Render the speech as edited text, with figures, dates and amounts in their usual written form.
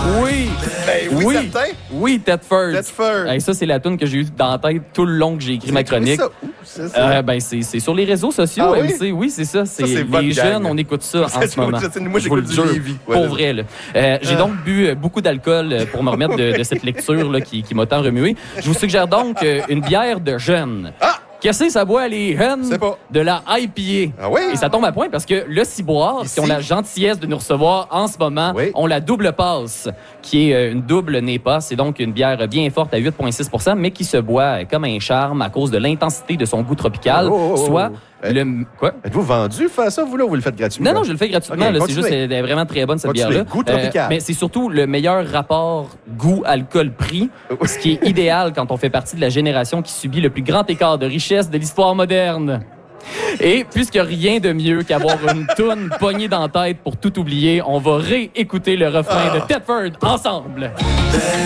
Oui! Ben oui, certain. Oui, Thetford. Thetford. Hey, ça, c'est la tune que j'ai eue dans la tête tout le long que j'ai écrit ma chronique. C'est sur les réseaux sociaux, Ah, MC. Oui, c'est ça. c'est les votre jeunes, gang. on écoute ça en ce moment. Moi, j'écoute du Lévis. Pour vrai, là. J'ai donc bu beaucoup d'alcool pour me remettre de cette lecture là, qui m'a tant remué. Je vous suggère donc une bière de jeune. Qu'est-ce que ça boit, les jeunes? C'est pas. De la IPA. Ah oui? Et ça tombe à point parce que le Ciboire, qui ont la gentillesse de nous recevoir en ce moment, ont la double passe, qui est une double NEPA. C'est donc une bière bien forte à 8,6 %, mais qui se boit comme un charme à cause de l'intensité de son goût tropical. Soit le... Quoi? Êtes-vous vendu faire ça, vous, là, ou vous le faites gratuitement? Non, je le fais gratuitement. Okay, là, c'est juste, elle est vraiment très bonne, cette bière-là. Goût tropical. Mais c'est surtout le meilleur rapport goût-alcool-prix, ce qui est idéal quand on fait partie de la génération qui subit le plus grand écart de richesse de l'histoire moderne. Et puisque rien de mieux qu'avoir une toune pognée dans la tête pour tout oublier, on va réécouter le refrain de Thetford ensemble.